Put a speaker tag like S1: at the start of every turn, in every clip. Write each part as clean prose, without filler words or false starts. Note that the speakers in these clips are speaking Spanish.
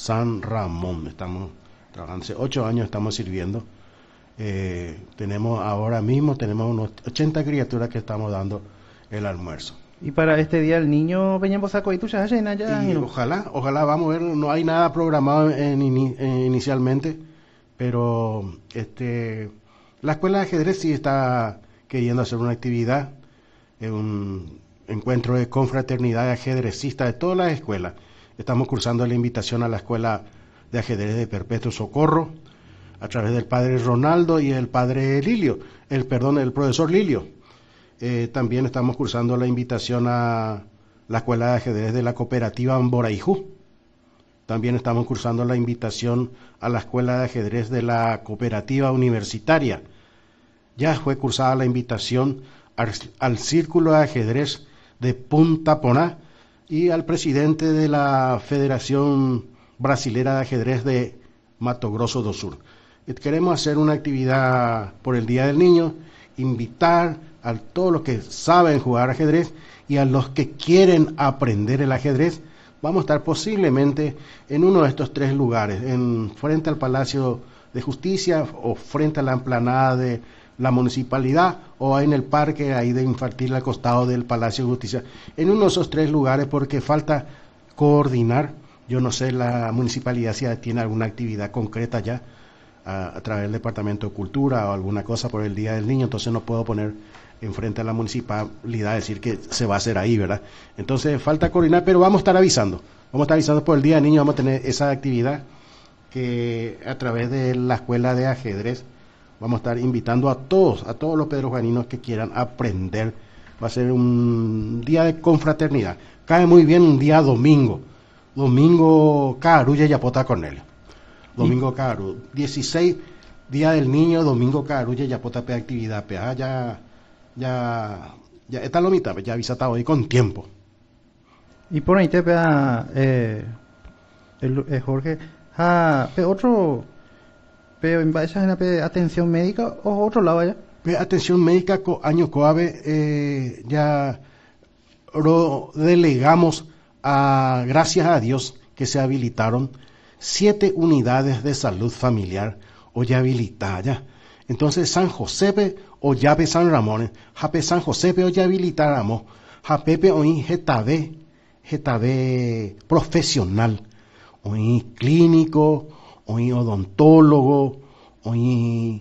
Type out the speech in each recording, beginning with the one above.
S1: San Ramón. Estamos trabajando, hace 8 años estamos sirviendo. Tenemos unos 80 criaturas que estamos dando el almuerzo.
S2: Y para este día el niño Peña Saco y tú ya llena ya.
S1: Y ojalá, vamos a ver, no hay nada programado inicialmente, pero la escuela de ajedrez sí está queriendo hacer una actividad, un encuentro de confraternidad de ajedrecistas de todas las escuelas. Estamos cursando la invitación a la escuela de ajedrez de Perpetuo Socorro a través del padre Ronaldo y el padre Lilio, el profesor Lilio. También estamos cursando la invitación a la escuela de ajedrez de la cooperativa Amboraijú. También estamos cursando la invitación a la escuela de ajedrez de la cooperativa universitaria. Ya fue cursada la invitación al círculo de ajedrez de Punta Poná y al presidente de la Federación Brasilera de Ajedrez de Mato Grosso do Sur. Queremos hacer una actividad por el Día del Niño, invitar a todos los que saben jugar ajedrez y a los que quieren aprender el ajedrez. Vamos a estar posiblemente en uno de estos 3 lugares, frente al Palacio de Justicia o frente a la explanada de la municipalidad o en el parque ahí de infantil al costado del Palacio de Justicia. En uno de esos 3 lugares, porque falta coordinar. Yo no sé la municipalidad si tiene alguna actividad concreta ya a través del Departamento de Cultura o alguna cosa por el Día del Niño, entonces no puedo poner enfrente a la municipalidad decir que se va a hacer ahí, ¿verdad? Entonces falta coordinar, pero vamos a estar avisando por el Día del Niño. Vamos a tener esa actividad que a través de la escuela de ajedrez vamos a estar invitando a todos los pedrojuaninos que quieran aprender. Va a ser un día de confraternidad. Cae muy bien un día domingo Carulla y Yapota Cornelio. Domingo Caru, 16, Día del Niño, domingo Carulla y Yapota pe actividad pe. Ya está lo mitad, ya avisata hoy con tiempo.
S2: Y por ahí te pega Jorge, otro en esa atención médica o otro lado allá.
S1: Atención médica año coave ya lo delegamos gracias a Dios que se habilitaron 7 unidades de salud familiar o ya habilitadas. Entonces San Josepe o llave San Ramón, jape San Josepe o ya habilitáramos, japepe hoy getabe profesional, hoy clínico, hoy odontólogo, hoy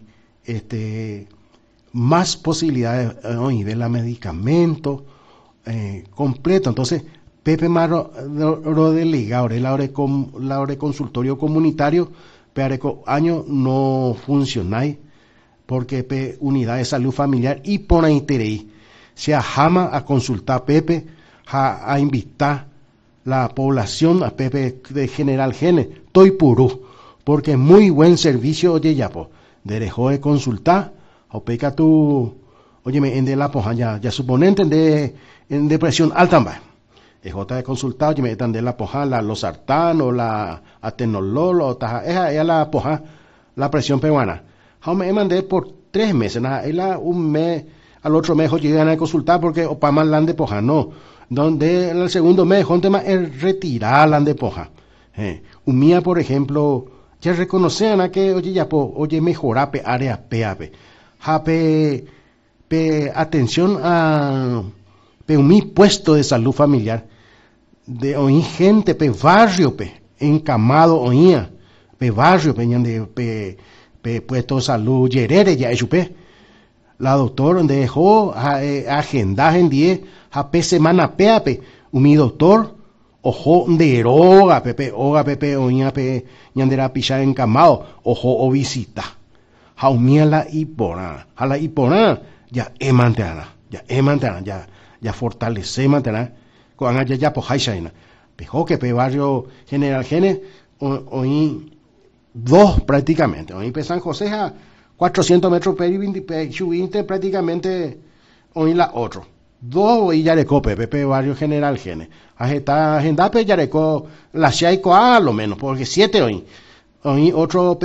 S1: más posibilidades hoy de la medicamento completo. Entonces Pepe Maro lo delegado, la hora de consultorio comunitario, pero año no funcionáis porque unidad de salud familiar y por ahí teréis se jama a consultar Pepe, a invitar la población a Pepe de General Gene, Toy Purú, porque muy buen servicio, oye ya po, dejó de consultar, o peca tú, óyeme, en de la poja, ya suponente en depresión alta, va. J de consultar, oye, me dan de la poja, la losartán o la atenolol, o taja, esa la poja, la presión peruana. Me mandé por 3 meses, un mes, al otro mes llegan a consultar porque opama la de poja, no. Donde en el segundo mes, un tema es retirar la de poja. Un mía, por ejemplo, ya reconocían a que, oye, mejorar área PAP. Jape, atención a mi puesto de salud familiar. De oí gente, barrio, encamado, oía, barrio, puesto de salud, yerere, ya hecho, la doctora donde dejó agendaje en 10, semana peape, mi doctor, ojo de eroga, oía, ñandera picha encamado, ojo o visita, jaumía la hipona, ya fortalece, mantena, con allá ya pojaishaina, pejo que barrio General Gene, oí 2 prácticamente, oí San José a 400 metros per prácticamente oí la otro. 2 y Yarecó, Pepe barrio General Gene. Agenda Yarecó, la Chaico a lo menos, porque 7 oí. Oí otro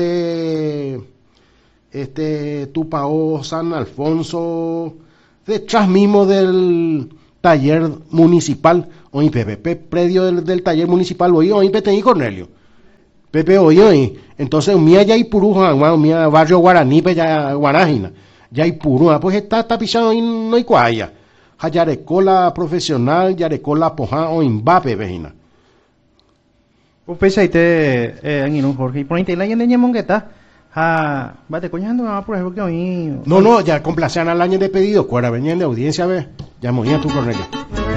S1: Tupao San Alfonso, detrás mismo del taller municipal, oí Pepe, predio del taller municipal, oí Pepe y Cornelio. Pepe Oyoy, entonces mía ya hay puruja, mía barrio guaraní, pe ya guanájina, ya hay puruja, pues está pisando y no hay cuaya. Hayarecola profesional, yarecola poja o imbape, vejina.
S2: Pues ahí te en un Jorge, y por ahí te la yendo en Mongueta. Bate coñando, por ejemplo, que hoy.
S1: No, ya complacían al año de pedido, cuara venían de audiencia, ve, ya moría tu cornelio.